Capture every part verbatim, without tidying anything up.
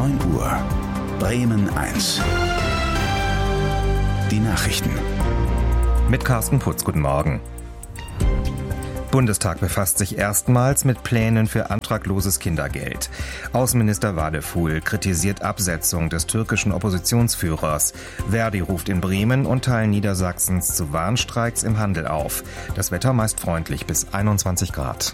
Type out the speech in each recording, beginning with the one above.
neun Uhr. Bremen eins. Die Nachrichten. Mit Carsten Putz, guten Morgen. Bundestag befasst sich erstmals mit Plänen für antragloses Kindergeld. Außenminister Wadefuhl kritisiert Absetzung des türkischen Oppositionsführers. Verdi ruft in Bremen und Teilen Niedersachsens zu Warnstreiks im Handel auf. Das Wetter meist freundlich bis einundzwanzig Grad.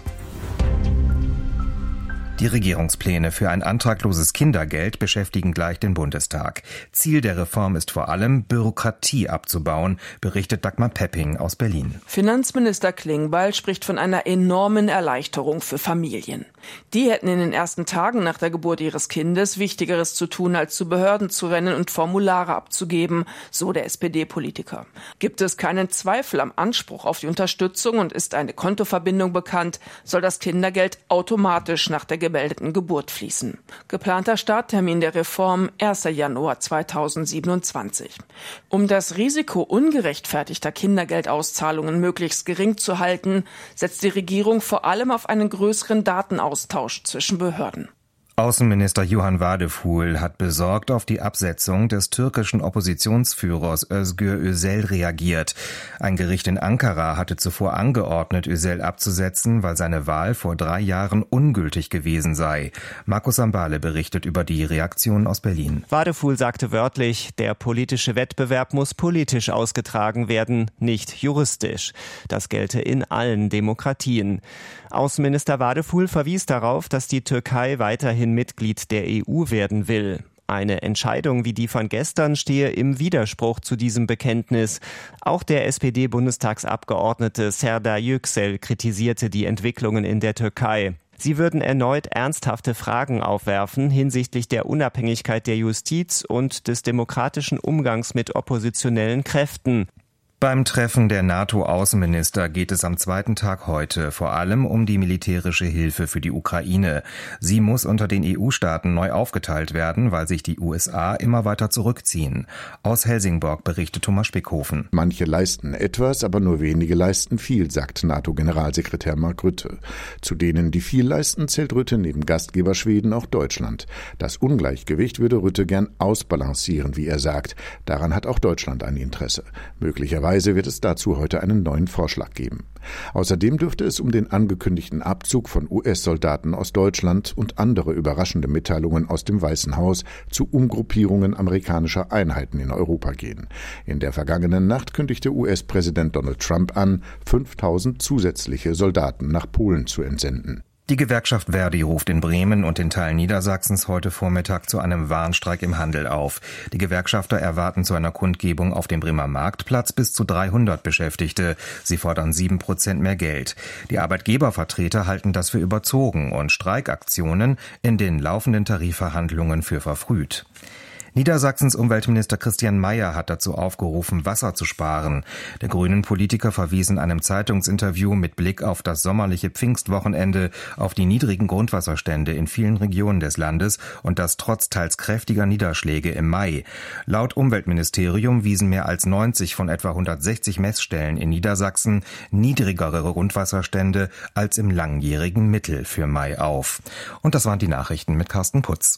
Die Regierungspläne für ein antragloses Kindergeld beschäftigen gleich den Bundestag. Ziel der Reform ist vor allem, Bürokratie abzubauen, berichtet Dagmar Pepping aus Berlin. Finanzminister Klingbeil spricht von einer enormen Erleichterung für Familien. Die hätten in den ersten Tagen nach der Geburt ihres Kindes Wichtigeres zu tun, als zu Behörden zu rennen und Formulare abzugeben, so der S P D-Politiker. Gibt es keinen Zweifel am Anspruch auf die Unterstützung und ist eine Kontoverbindung bekannt, soll das Kindergeld automatisch nach der gemeldeten Geburt fließen. Geplanter Starttermin der Reform erster Januar zweitausendsiebenundzwanzig. Um das Risiko ungerechtfertigter Kindergeldauszahlungen möglichst gering zu halten, setzt die Regierung vor allem auf einen größeren Datenaustausch zwischen Behörden. Außenminister Johann Wadefuhl hat besorgt auf die Absetzung des türkischen Oppositionsführers Özgür Özel reagiert. Ein Gericht in Ankara hatte zuvor angeordnet, Özel abzusetzen, weil seine Wahl vor drei Jahren ungültig gewesen sei. Markus Sambale berichtet über die Reaktion aus Berlin. Wadefuhl sagte wörtlich, der politische Wettbewerb muss politisch ausgetragen werden, nicht juristisch. Das gelte in allen Demokratien. Außenminister Wadefuhl verwies darauf, dass die Türkei weiterhin Mitglied der E U werden will. Eine Entscheidung wie die von gestern stehe im Widerspruch zu diesem Bekenntnis. Auch der S P D-Bundestagsabgeordnete Serdar Yüksel kritisierte die Entwicklungen in der Türkei. Sie würden erneut ernsthafte Fragen aufwerfen hinsichtlich der Unabhängigkeit der Justiz und des demokratischen Umgangs mit oppositionellen Kräften. Beim Treffen der NATO-Außenminister geht es am zweiten Tag heute vor allem um die militärische Hilfe für die Ukraine. Sie muss unter den E U-Staaten neu aufgeteilt werden, weil sich die U S A immer weiter zurückziehen. Aus Helsingborg berichtet Thomas Spickhofen. Manche leisten etwas, aber nur wenige leisten viel, sagt NATO-Generalsekretär Mark Rutte. Zu denen, die viel leisten, zählt Rutte neben Gastgeber Schweden auch Deutschland. Das Ungleichgewicht würde Rutte gern ausbalancieren, wie er sagt. Daran hat auch Deutschland ein Interesse. Möglicherweise wird es dazu heute einen neuen Vorschlag geben. Außerdem dürfte es um den angekündigten Abzug von U S-Soldaten aus Deutschland und andere überraschende Mitteilungen aus dem Weißen Haus zu Umgruppierungen amerikanischer Einheiten in Europa gehen. In der vergangenen Nacht kündigte U S-Präsident Donald Trump an, fünftausend zusätzliche Soldaten nach Polen zu entsenden. Die Gewerkschaft Verdi ruft in Bremen und in Teilen Niedersachsens heute Vormittag zu einem Warnstreik im Handel auf. Die Gewerkschafter erwarten zu einer Kundgebung auf dem Bremer Marktplatz bis zu dreihundert Beschäftigte. Sie fordern sieben Prozent mehr Geld. Die Arbeitgebervertreter halten das für überzogen und Streikaktionen in den laufenden Tarifverhandlungen für verfrüht. Niedersachsens Umweltminister Christian Mayer hat dazu aufgerufen, Wasser zu sparen. Der grünen Politiker verwies in einem Zeitungsinterview mit Blick auf das sommerliche Pfingstwochenende auf die niedrigen Grundwasserstände in vielen Regionen des Landes und das trotz teils kräftiger Niederschläge im Mai. Laut Umweltministerium wiesen mehr als neunzig von etwa hundertsechzig Messstellen in Niedersachsen niedrigere Grundwasserstände als im langjährigen Mittel für Mai auf. Und das waren die Nachrichten mit Carsten Putz.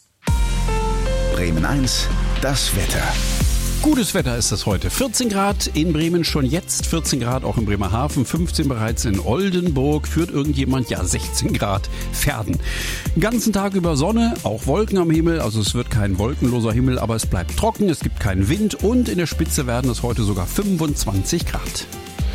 Bremen eins, das Wetter. Gutes Wetter ist es heute. vierzehn Grad in Bremen schon jetzt, vierzehn Grad auch in Bremerhaven, fünfzehn bereits in Oldenburg. Führt irgendjemand? Ja, sechzehn Grad Verden. Den ganzen Tag über Sonne, auch Wolken am Himmel. Also es wird kein wolkenloser Himmel, aber es bleibt trocken, es gibt keinen Wind und in der Spitze werden es heute sogar fünfundzwanzig Grad.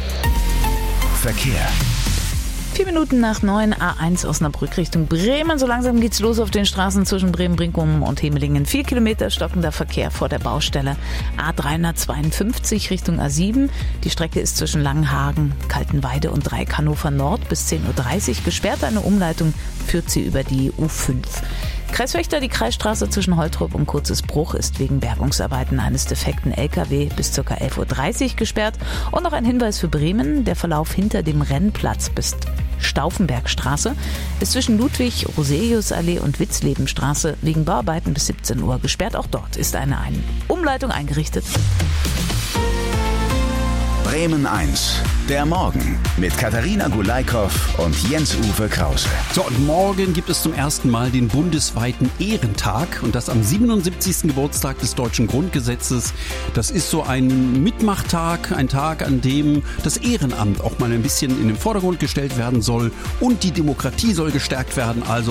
Verkehr. Vier Minuten nach neun, A eins Osnabrück Richtung Bremen. So langsam geht's los auf den Straßen zwischen Bremen-Brinkum und Hemelingen. Vier Kilometer stockender Verkehr vor der Baustelle. A dreihundertzweiundfünfzig Richtung A sieben. Die Strecke ist zwischen Langenhagen, Kaltenweide und Dreieck Hannover Nord bis zehn Uhr dreißig gesperrt. Eine Umleitung führt sie über die U fünf. Kreiswächter, die Kreisstraße zwischen Holtrop und Kurzesbruch ist wegen Bergungsarbeiten eines defekten L K W bis ca. elf Uhr dreißig gesperrt. Und noch ein Hinweis für Bremen, der Verlauf hinter dem Rennplatz bis Stauffenbergstraße ist zwischen Ludwig-Roselius-Allee und Witzlebenstraße wegen Bauarbeiten bis siebzehn Uhr gesperrt. Auch dort ist eine Umleitung eingerichtet. Bremen eins. Der Morgen mit Katharina Gulaikow und Jens-Uwe Krause. So, und morgen gibt es zum ersten Mal den bundesweiten Ehrentag und das am siebenundsiebzigsten Geburtstag des deutschen Grundgesetzes. Das ist so ein Mitmachtag, ein Tag, an dem das Ehrenamt auch mal ein bisschen in den Vordergrund gestellt werden soll und die Demokratie soll gestärkt werden. Also